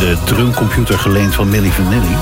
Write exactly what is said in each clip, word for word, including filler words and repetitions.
de drumcomputer geleend van Milli Vanilli.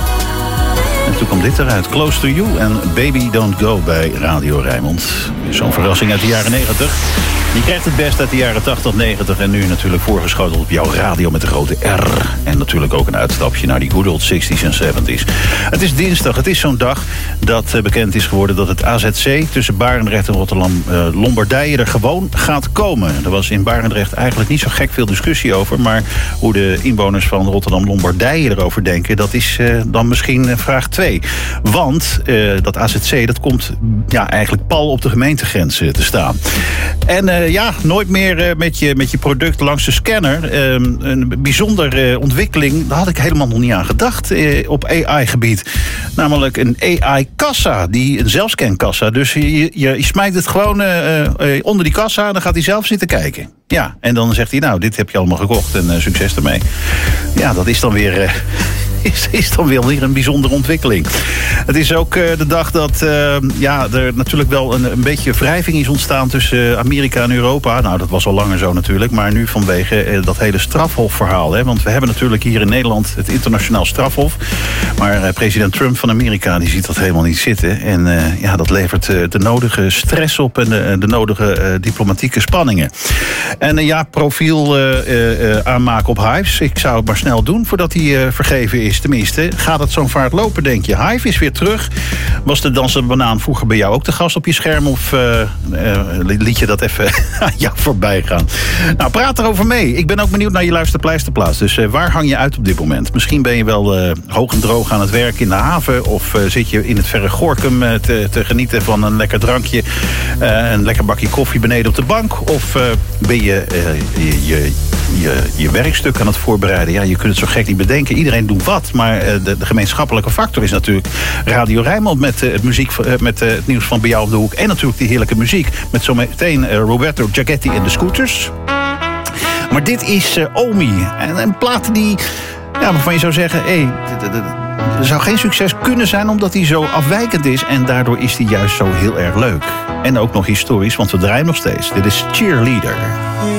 En toen kwam dit eruit. Close to You en Baby Don't Go bij Radio Rijnmond. Zo'n verrassing uit de jaren negentig. Je krijgt het best uit de jaren tachtig, negentig en nu natuurlijk voorgeschoteld op jouw radio met de grote R. En natuurlijk ook een uitstapje naar die good old zestig's en zeventig's. Het is dinsdag, het is zo'n dag dat bekend is geworden dat het A Z C tussen Barendrecht en Rotterdam uh, Lombardije er gewoon gaat komen. Er was in Barendrecht eigenlijk niet zo gek veel discussie over, maar hoe de inwoners van Rotterdam Lombardije erover denken, dat is uh, dan misschien vraag twee. Want uh, dat A Z C dat komt ja, eigenlijk pal op de gemeentegrens uh, te staan. En uh, ja, nooit meer uh, met, je, met je product langs de scanner. Uh, een bijzondere uh, ontwikkeling, daar had ik helemaal nog niet aan gedacht uh, op A I-gebied. Namelijk een A I-kassa, die een zelfscankassa. Dus je, je, je smijt het gewoon uh, uh, onder die kassa en dan gaat hij zelf zitten kijken. Ja, en dan zegt hij, nou, dit heb je allemaal gekocht en uh, succes ermee. Ja, dat is dan weer... Uh, Is, is dan wel weer een bijzondere ontwikkeling. Het is ook uh, de dag dat uh, ja, er natuurlijk wel een, een beetje wrijving is ontstaan tussen Amerika en Europa. Nou, dat was al langer zo natuurlijk. Maar nu vanwege uh, dat hele strafhofverhaal. Hè? Want we hebben natuurlijk hier in Nederland het internationaal strafhof. Maar uh, president Trump van Amerika die ziet dat helemaal niet zitten. En uh, ja, dat levert uh, de nodige stress op en de, de nodige uh, diplomatieke spanningen. En uh, ja, profiel uh, uh, aanmaken op Hives. Ik zou het maar snel doen voordat hij uh, vergeven is. Tenminste, gaat het zo'n vaart lopen, denk je? Hive is weer terug. Was de dansende banaan vroeger bij jou ook de gast op je scherm? Of uh, uh, liet je dat even aan jou voorbij gaan? Nou, praat erover mee. Ik ben ook benieuwd naar je luisterpleisterplaats. Dus uh, waar hang je uit op dit moment? Misschien ben je wel uh, hoog en droog aan het werk in de haven. Of uh, zit je in het verre Gorinchem uh, te, te genieten van een lekker drankje. Uh, een lekker bakje koffie beneden op de bank. Of uh, ben je, uh, je, je, je je werkstuk aan het voorbereiden? Ja, je kunt het zo gek niet bedenken. Iedereen doet wat. Maar de, de gemeenschappelijke factor is natuurlijk Radio Rijnmond met, uh, het, muziek, uh, met uh, het nieuws van Bij jou op de hoek. En natuurlijk die heerlijke muziek met zo meteen uh, Roberto Giachetti en de Scooters. Maar dit is uh, Omi. En een plaat die, ja, waarvan je zou zeggen, hé, hey, er zou geen succes kunnen zijn omdat hij zo afwijkend is. En daardoor is hij juist zo heel erg leuk. En ook nog historisch, want we draaien nog steeds. Dit is Cheerleader.